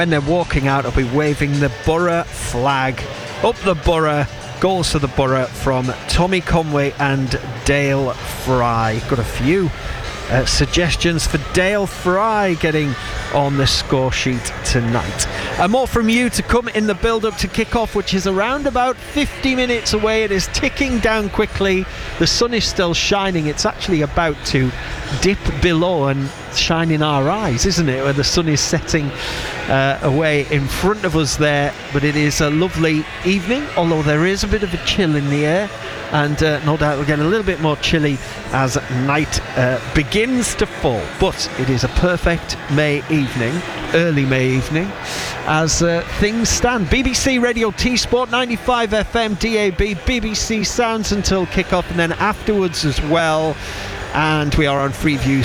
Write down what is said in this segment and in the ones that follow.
When they're walking out, they'll be waving the Borough flag up the Borough. Goals to the Borough from Tommy Conway and Dale Fry. Got a few suggestions for Dale Fry getting on the score sheet tonight. And more from you to come in the build-up to kick-off, which is around about 50 minutes away. It is ticking down quickly. The sun is still shining. It's actually about to dip below and shine in our eyes, isn't it, where the sun is setting away in front of us there. But it is a lovely evening, although there is a bit of a chill in the air, and no doubt we'll get a little bit more chilly as night begins to fall. But it is a perfect May evening, early May evening, as things stand. BBC Radio T Sport 95 FM DAB, BBC Sounds until kick-off, and then afterwards as well. And we are on Freeview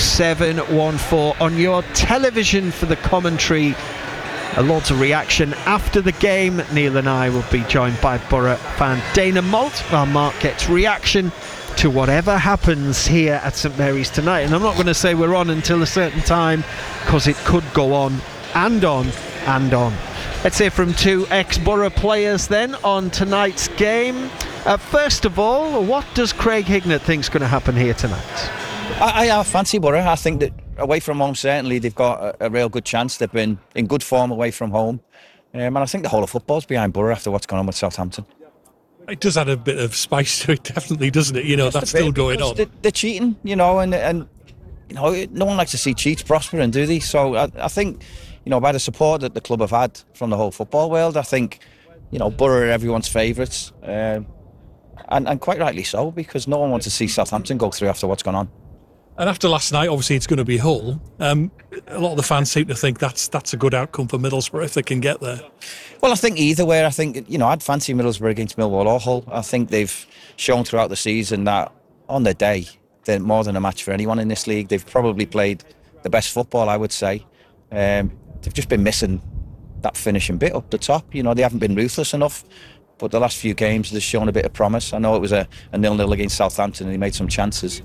714 on your television for the commentary. A lot of reaction after the game. Neil and I will be joined by Borough fan Dana Malt while Mark gets reaction to whatever happens here at St Mary's tonight. And I'm not going to say we're on until a certain time, because it could go on and on and on. Let's hear from two ex-Borough players then on tonight's game. First of all, what does Craig Hignett think is going to happen here tonight? I fancy Borough. I think that away from home, certainly they've got a real good chance. They've been in good form away from home, and I think the whole of football's behind Borough after what's gone on with Southampton. It does add a bit of spice to it, definitely, doesn't it? You know, that's still going on. They're cheating, you know, and you know, no one likes to see cheats prospering, do they? So I think, you know, by the support that the club have had from the whole football world, I think, you know, Borough are everyone's favourites, and quite rightly so, because no one wants to see Southampton go through after what's gone on. And after last night, obviously it's going to be Hull. A lot of the fans seem to think that's a good outcome for Middlesbrough if they can get there. Well, I think either way. I think, you know, I'd fancy Middlesbrough against Millwall or Hull. I think they've shown throughout the season that on their day they're more than a match for anyone in this league. They've probably played the best football, I would say. They've just been missing that finishing bit up the top. You know, they haven't been ruthless enough. But the last few games they've shown a bit of promise. I know it was a 0-0 against Southampton and they made some chances.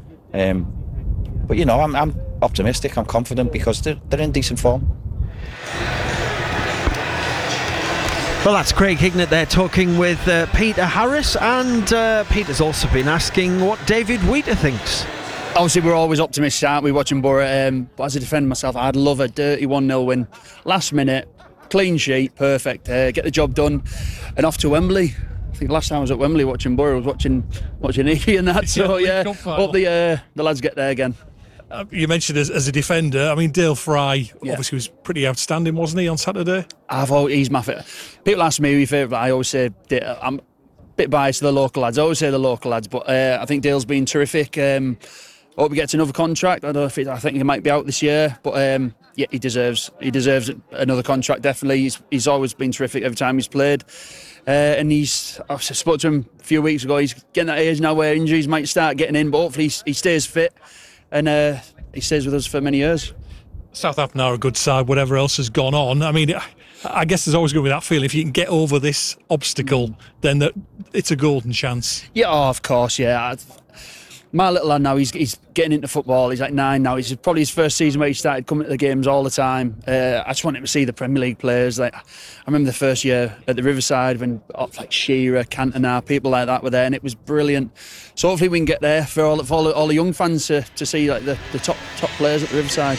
But, you know, I'm optimistic, I'm confident, because they're in decent form. Well, that's Craig Hignett there talking with Peter Harris, and Peter's also been asking what David Wheater thinks. Obviously, we're always optimistic, aren't we, watching Borough? But as a defender myself, I'd love a dirty 1-0 win. Last minute, clean sheet, perfect. Get the job done, and off to Wembley. I think last time I was at Wembley watching Borough, I was watching Iggy and that. So yeah, hope the lads get there again. You mentioned as a defender. I mean, Dale Fry obviously was pretty outstanding, wasn't he, on Saturday? He's my favourite. People ask me who your favourite, but I always say I'm a bit biased to the local lads. I always say the local lads, but I think Dale's been terrific. Hope he gets another contract. I don't know I think he might be out this year, but yeah, he deserves another contract, definitely. He's always been terrific every time he's played. And I spoke to him a few weeks ago. He's getting that age now where injuries might start getting in, but hopefully he stays fit and he stays with us for many years. Southampton are a good side, whatever else has gone on. I mean, I guess there's always going to be that feeling. If you can get over this obstacle, then it's a golden chance. Yeah, of course, yeah. My little lad now, he's getting into football. He's like 9 now. It's probably his first season where he started coming to the games all the time. I just want him to see the Premier League players. Like, I remember the first year at the Riverside when like Shearer, Cantona, people like that were there, and it was brilliant. So hopefully we can get there for all the young fans to see like the top players at the Riverside.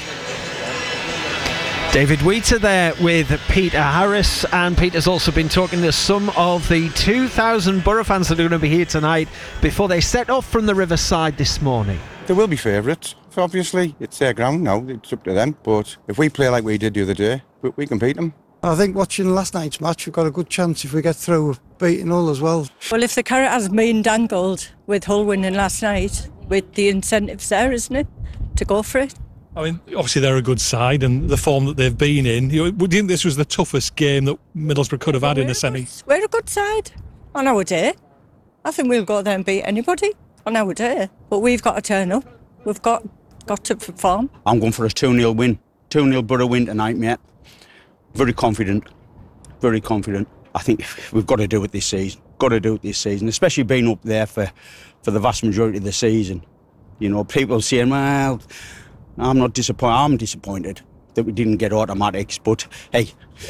David Wheater there with Peter Harris, and Peter's also been talking to some of the 2,000 Borough fans that are going to be here tonight before they set off from the Riverside this morning. There will be favourites, obviously. It's their ground now, it's up to them. But if we play like we did the other day, we can beat them. I think watching last night's match, we've got a good chance if we get through of beating Hull as well. Well, if the carrot has been dangled with Hull winning last night, with the incentives there, isn't it, to go for it? I mean, obviously they're a good side, and the form that they've been in. Do you think this was the toughest game that Middlesbrough could have had in a semi? We're a good side on our day. I think we'll go there and beat anybody on our day. But we've got to turn up. We've got to perform. I'm going for a 2-0 win. 2-0 Borough win tonight, mate. Very confident. Very confident. I think we've got to do it this season. Got to do it this season, especially being up there for the vast majority of the season. You know, people saying, well, I'm not disappointed. I'm disappointed that we didn't get automatics, but hey,